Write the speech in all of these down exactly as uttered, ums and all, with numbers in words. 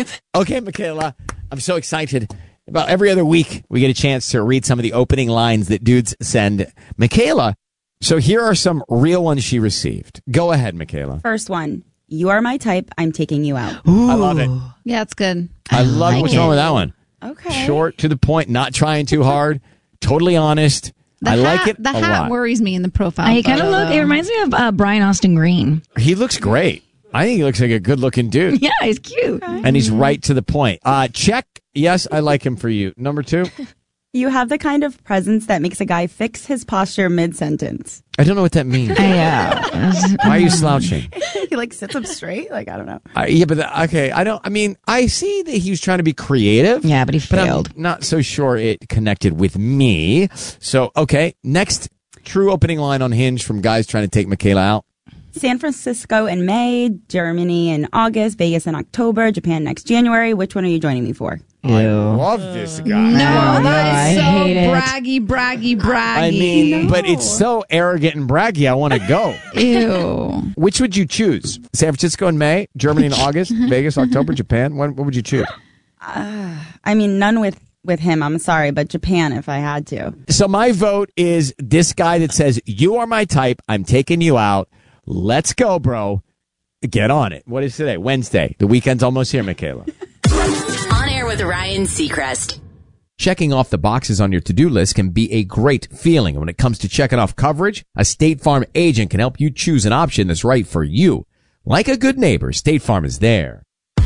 type. Okay, Michaela, I'm so excited. About every other week, we get a chance to read some of the opening lines that dudes send Michaela. So here are some real ones she received. Go ahead, Michaela. First one. You are my type. I'm taking you out. Ooh. I love it. Yeah, it's good. I, I love like what's it. wrong with that one. Okay. Short, to the point, not trying too hard, totally honest. The I hat, like it The a hat lot. worries me in the profile. I kind of photo, look. though. It reminds me of uh, Brian Austin Green. He looks great. I think he looks like a good-looking dude. Yeah, he's cute. Okay. And he's right to the point. Uh, check. Yes, I like him for you. Number two. You have the kind of presence that makes a guy fix his posture mid-sentence. I don't know what that means. Yeah. Why are you slouching? He like sits up straight. Like, I don't know. Uh, yeah, but the, okay, I don't. I mean, I see that he was trying to be creative. Yeah, but he failed. I'm not so sure it connected with me. So, okay, next true opening line on Hinge from guys trying to take Michaela out. San Francisco in May, Germany in August, Vegas in October, Japan next January. Which one are you joining me for? I love this guy. No, that is I so hate it. braggy, braggy, braggy. I mean, but it's so arrogant and braggy. I want to go. Ew. Which would you choose? San Francisco in May, Germany in August, Vegas, October, Japan? What, what would you choose? Uh, I mean, none with, with him. I'm sorry, but Japan if I had to. So my vote is this guy that says, you are my type. I'm taking you out. Let's go, bro. Get on it. What is today? Wednesday. The weekend's almost here, Michaela. On Air with Ryan Seacrest. Checking off the boxes on your to-do list can be a great feeling. When it comes to checking off coverage, a State Farm agent can help you choose an option that's right for you. Like a good neighbor, State Farm is there.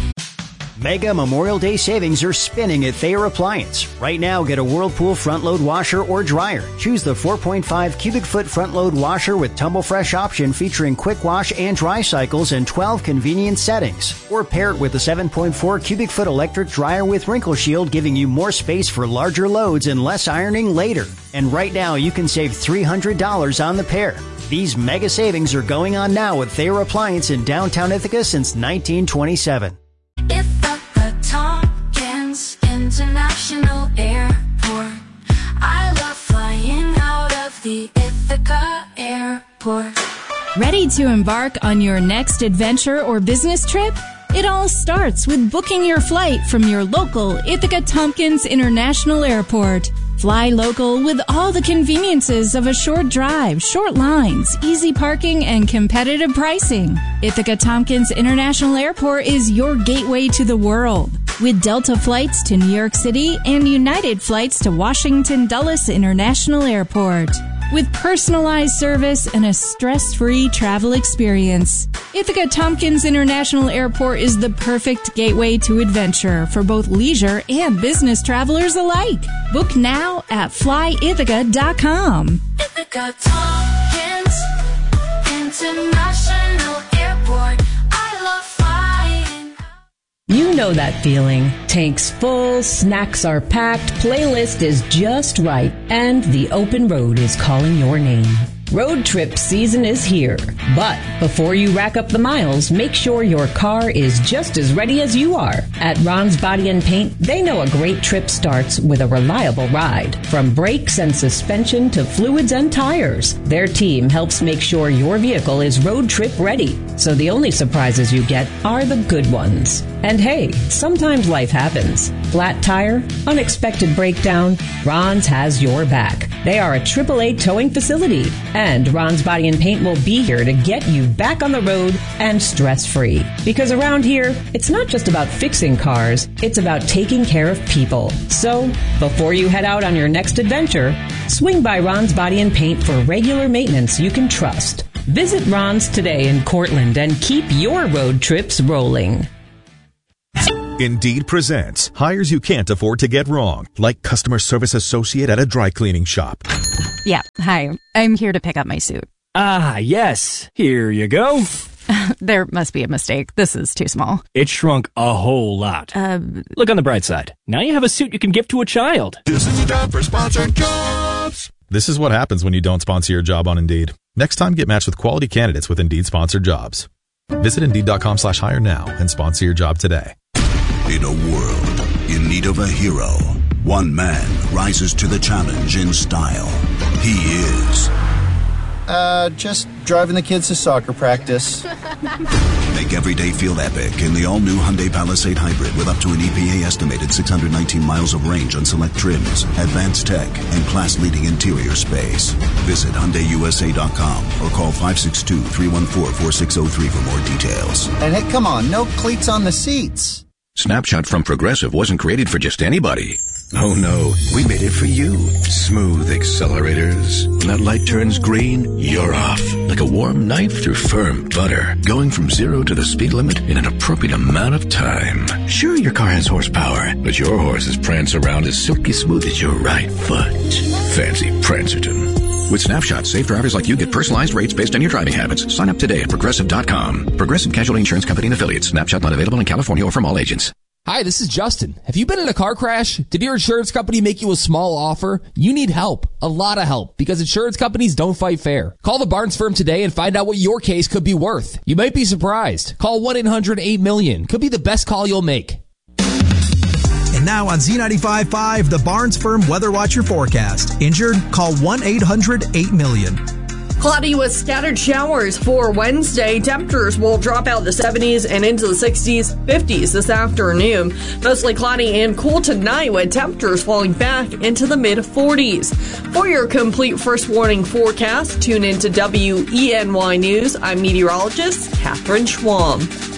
Mega Memorial Day savings are spinning at Thayer Appliance. Right now, get a Whirlpool front-load washer or dryer. Choose the four point five cubic foot front-load washer with tumble fresh option featuring quick wash and dry cycles and twelve convenient settings. Or pair it with the seven point four cubic foot electric dryer with wrinkle shield, giving you more space for larger loads and less ironing later. And right now, you can save three hundred dollars on the pair. These mega savings are going on now at Thayer Appliance in downtown Ithaca since nineteen twenty-seven. Ithaca Tompkins International Airport. I love flying out of the Ithaca Airport. Ready to embark on your next adventure or business trip? It all starts with booking your flight from your local Ithaca Tompkins International Airport. Fly local with all the conveniences of a short drive, short lines, easy parking, and competitive pricing. Ithaca Tompkins International Airport is your gateway to the world. With Delta flights to New York City and United flights to Washington Dulles International Airport. With personalized service and a stress-free travel experience, Ithaca Tompkins International Airport is the perfect gateway to adventure for both leisure and business travelers alike. Book now at fly ithaca dot com. Ithaca Tompkins International Airport. I love flying. You know that feeling. Tank's full, snacks are packed, playlist is just right, and the open road is calling your name. Road trip season is here. But before you rack up the miles, make sure your car is just as ready as you are. At Ron's Body and Paint, they know a great trip starts with a reliable ride. From brakes and suspension to fluids and tires, their team helps make sure your vehicle is road trip ready. So the only surprises you get are the good ones. And hey, sometimes life happens. Flat tire, unexpected breakdown, Ron's has your back. They are a triple A towing facility. And Ron's Body and Paint will be here to get you back on the road and stress-free. Because around here, it's not just about fixing cars, it's about taking care of people. So, before you head out on your next adventure, swing by Ron's Body and Paint for regular maintenance you can trust. Visit Ron's today in Cortland and keep your road trips rolling. Indeed presents hires you can't afford to get wrong, like customer service associate at a dry cleaning shop. Yeah, hi. I'm here to pick up my suit. Ah, yes. Here you go. There must be a mistake. This is too small. It shrunk a whole lot. Uh, Look on the bright side. Now you have a suit you can give to a child. This is time for sponsored jobs. This is what happens when you don't sponsor your job on Indeed. Next time, get matched with quality candidates with Indeed sponsored jobs. Visit Indeed.com slash hire now and sponsor your job today. In a world in need of a hero, one man rises to the challenge in style. He is Uh, just driving the kids to soccer practice. Make every day feel epic in the all-new Hyundai Palisade Hybrid with up to an E P A-estimated six hundred nineteen miles of range on select trims, advanced tech, and class-leading interior space. Visit Hyundai U S A dot com or call five six two, three one four, four six zero three for more details. And hey, come on, no cleats on the seats. Snapshot from Progressive wasn't created for just anybody. Oh no, we made it for you. Smooth accelerators. When that light turns green, you're off. Like a warm knife through firm butter. Going from zero to the speed limit in an appropriate amount of time. Sure, your car has horsepower, but your horses prance around as silky smooth as your right foot. Fancy Prancerton. With Snapshot, safe drivers like you get personalized rates based on your driving habits. Sign up today at Progressive dot com. Progressive Casualty Insurance Company and Affiliates. Snapshot not available in California or from all agents. Hi, this is Justin. Have you been in a car crash? Did your insurance company make you a small offer? You need help. A lot of help. Because insurance companies don't fight fair. Call the Barnes firm today and find out what your case could be worth. You might be surprised. Call one eight hundred eight million. Could be the best call you'll make. And now on Z ninety-five point five, the Barnes Firm Weather Watcher forecast. Injured? Call one eight hundred eight million. Cloudy with scattered showers for Wednesday. Temperatures will drop out the seventies and into the sixties, fifties this afternoon. Mostly cloudy and cool tonight with temperatures falling back into the mid forties. For your complete first warning forecast, tune into W E N Y News. I'm meteorologist Catherine Schwam.